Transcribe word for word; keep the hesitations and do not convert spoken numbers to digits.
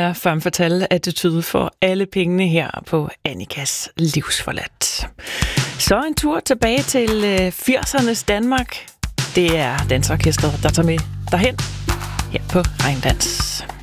er femme fatale attitude for alle pengene her på Annikas Livsforladt. Så en tur tilbage til firsernes Danmark. Det er Dansorkestret, der tager med derhen her på Regndans.